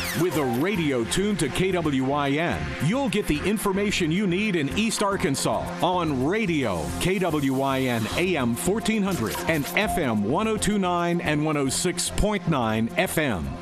With a radio tuned to KWYN, you'll get the information you need in East Arkansas on radio, KWYN AM 1400 and FM 1029 and 106.9 FM.